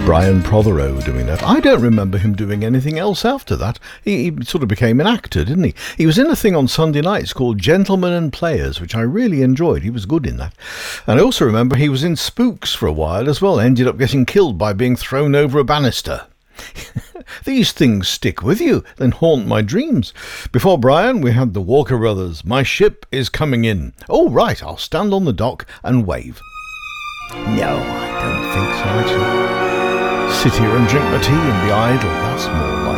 Brian Prothero doing that. I don't remember him doing anything else after that. He sort of became an actor, didn't he? He was in a thing on Sunday nights called Gentlemen and Players, which I really enjoyed. He was good in that. And I also remember he was in Spooks for a while as well. Ended up getting killed by being thrown over a banister. These things stick with you, then haunt my dreams. Before Brian, we had the Walker Brothers. My ship is coming in. Oh, right, I'll stand on the dock and wave. No, I don't think so, actually. Sit here and drink my tea and be idle, that's more.